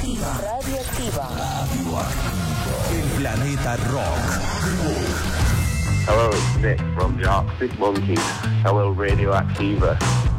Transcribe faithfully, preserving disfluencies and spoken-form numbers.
Radioactiva. Radioactiva. El planeta rock. Hello, it's Nick from the Arctic Monkeys. Hello, Radioactiva.